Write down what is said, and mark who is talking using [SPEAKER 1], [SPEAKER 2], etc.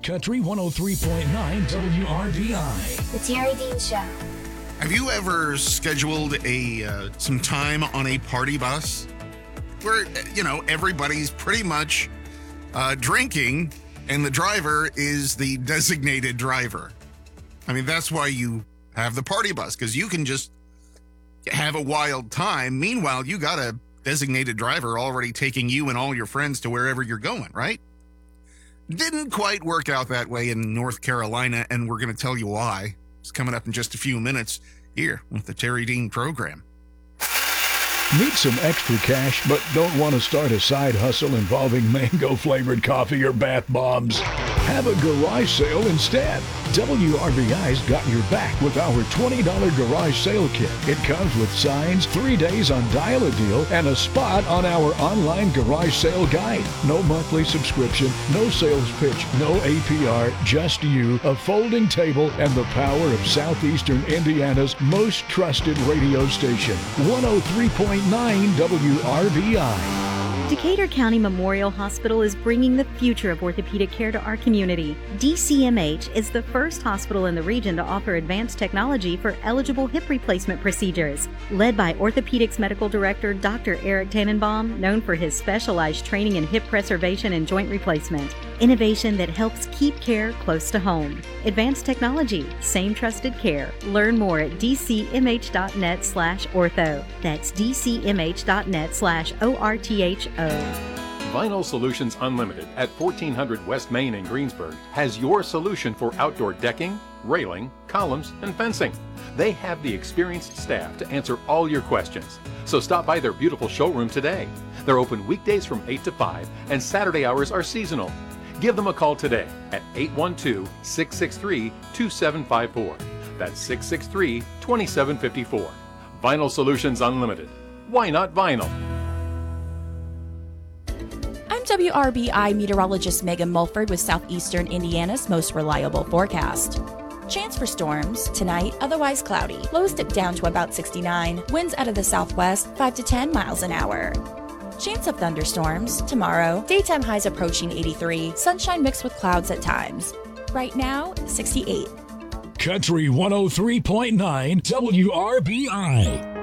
[SPEAKER 1] Country 103.9 WRBI.
[SPEAKER 2] The Terry Dean Show.
[SPEAKER 3] Have you ever scheduled some time on a party bus where, everybody's pretty much drinking and the driver is the designated driver? I mean, that's why you have the party bus, because you can just have a wild time. Meanwhile, you got a designated driver already taking you and all your friends to wherever you're going, right? Didn't quite work out that way in North Carolina, and we're going to tell you why. It's coming up in just a few minutes here with the Terry Dean program.
[SPEAKER 1] Need some extra cash but don't want to start a side hustle involving mango-flavored coffee or bath bombs? Have a garage sale instead. WRBI's got your back with our $20 garage sale kit. It comes with signs, 3 days on Dial a Deal, and a spot on our online garage sale guide. No monthly subscription, no sales pitch, no APR, just you, a folding table, and the power of Southeastern Indiana's most trusted radio station, 103.9 WRBI.
[SPEAKER 4] Decatur County Memorial Hospital is bringing the future of orthopedic care to our community. DCMH is the first hospital in the region to offer advanced technology for eligible hip replacement procedures. Led by Orthopedics Medical Director Dr. Eric Tannenbaum, known for his specialized training in hip preservation and joint replacement. Innovation that helps keep care close to home. Advanced technology, same trusted care. Learn more at dcmh.net/ortho. That's dcmh.net/ORTHO.
[SPEAKER 5] Vinyl Solutions Unlimited at 1400 West Main in Greensburg has your solution for outdoor decking, railing, columns, and fencing. They have the experienced staff to answer all your questions. So stop by their beautiful showroom today. They're open weekdays from 8 to 5 and Saturday hours are seasonal. Give them a call today at 812-663-2754. That's 663-2754. Vinyl Solutions Unlimited. Why not vinyl?
[SPEAKER 6] I'm WRBI meteorologist Megan Mulford with Southeastern Indiana's most reliable forecast. Chance for storms tonight, otherwise cloudy. Lows dip down to about 69. Winds out of the southwest, 5 to 10 miles an hour. Chance of thunderstorms tomorrow. Daytime highs approaching 83. Sunshine mixed with clouds at times. Right now, 68.
[SPEAKER 1] Country 103.9 WRBI.